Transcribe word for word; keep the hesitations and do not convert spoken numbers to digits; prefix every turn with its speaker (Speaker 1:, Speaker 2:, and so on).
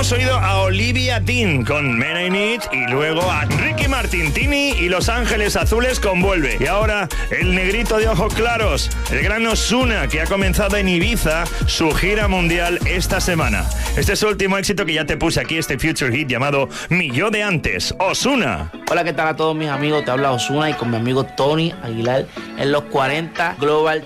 Speaker 1: hemos oído a Olivia Dean con Men I Need y luego a Ricky Martin, Tini y Los Ángeles Azules con Vuelve. Y ahora el negrito de ojos claros, el gran Ozuna, que ha comenzado en Ibiza su gira mundial esta semana. Este es su último éxito que ya te puse aquí, este Future Hit llamado Mi Yo de Antes, Ozuna.
Speaker 2: Hola, ¿qué tal a todos mis amigos? Te habla Ozuna y con mi amigo Tony Aguilar en los cuarenta Global